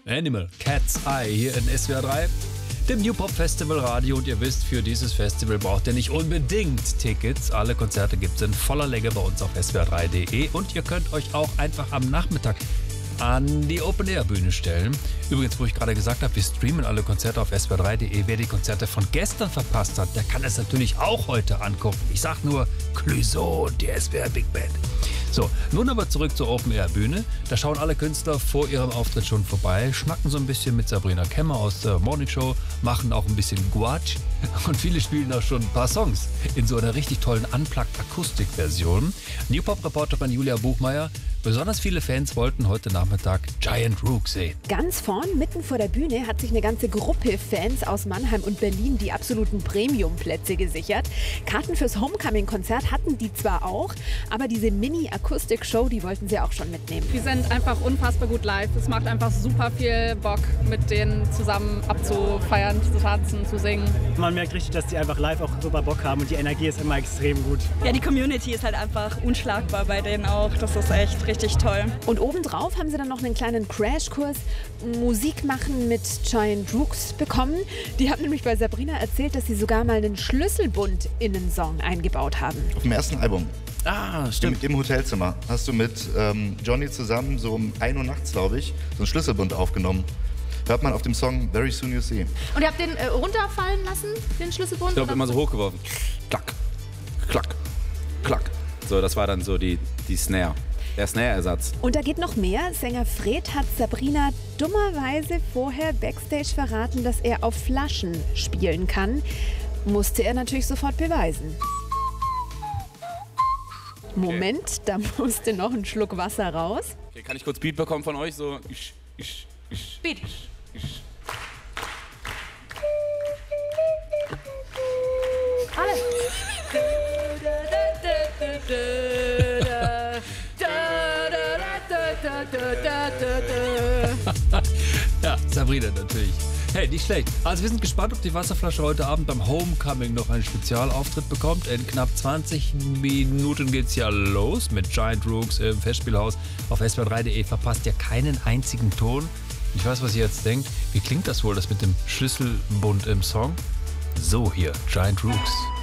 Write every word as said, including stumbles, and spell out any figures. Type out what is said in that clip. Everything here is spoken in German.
Animal Cat's Eye hier in S W R drei, dem New Pop Festival Radio. Und ihr wisst, für dieses Festival braucht ihr nicht unbedingt Tickets. Alle Konzerte gibt es in voller Länge bei uns auf S W R drei punkt de und ihr könnt euch auch einfach am Nachmittag an die Open-Air-Bühne stellen. Übrigens, wo ich gerade gesagt habe, wir streamen alle Konzerte auf S W R drei punkt de. Wer die Konzerte von gestern verpasst hat, der kann es natürlich auch heute angucken. Ich sag nur Clouseau und die S W R Big Band. So, nun aber zurück zur Open-Air-Bühne. Da schauen alle Künstler vor ihrem Auftritt schon vorbei, schnacken so ein bisschen mit Sabrina Kemmer aus der Morning Show, machen auch ein bisschen Guatsch und viele spielen auch schon ein paar Songs in so einer richtig tollen Unplugged-Akustik-Version. New Pop-Reporterin Julia Buchmeier: Besonders viele Fans wollten heute Nachmittag Giant Rook sehen. Ganz vorn, mitten vor der Bühne, hat sich eine ganze Gruppe Fans aus Mannheim und Berlin die absoluten Premium-Plätze gesichert. Karten fürs Homecoming-Konzert hatten die zwar auch, aber diese Mini-Akustik-Show, die wollten sie auch schon mitnehmen. Die sind einfach unfassbar gut live. Es macht einfach super viel Bock, mit denen zusammen abzufeiern, zu tanzen, zu singen. Man merkt richtig, dass die einfach live auch super Bock haben und die Energie ist immer extrem gut. Ja, die Community ist halt einfach unschlagbar bei denen auch. Das ist echt richtig toll. Und obendrauf haben sie dann noch einen kleinen Crashkurs Musik machen mit Giant Rooks bekommen. Die haben nämlich bei Sabrina erzählt, dass sie sogar mal einen Schlüsselbund in einen Song eingebaut haben. Auf dem ersten Album. Ah, stimmt. Im, im Hotelzimmer hast du mit ähm, Johnny zusammen so um ein Uhr nachts, glaube ich, so einen Schlüsselbund aufgenommen. Hört man auf dem Song Very Soon You See. Und ihr habt den äh, runterfallen lassen, den Schlüsselbund? Ich glaube, immer so hochgeworfen. Klack, klack, klack. So, das war dann so die, die Snare. Der Snare-Ersatz. Und da geht noch mehr. Sänger Fred hat Sabrina dummerweise vorher backstage verraten, dass er auf Flaschen spielen kann. Musste er natürlich sofort beweisen. Moment, okay. Da musste noch ein Schluck Wasser raus. Okay, kann ich kurz Beat bekommen von euch? So. Ich, ich, ich, Beat. Ich, ich. Alles. Ja, Sabrina natürlich. Hey, nicht schlecht. Also wir sind gespannt, ob die Wasserflasche heute Abend beim Homecoming noch einen Spezialauftritt bekommt. In knapp zwanzig Minuten geht's ja los mit Giant Rooks im Festspielhaus auf S W R drei punkt de. Verpasst ja keinen einzigen Ton. Ich weiß, was ihr jetzt denkt. Wie klingt das wohl, das mit dem Schlüsselbund im Song? So hier, Giant Rooks.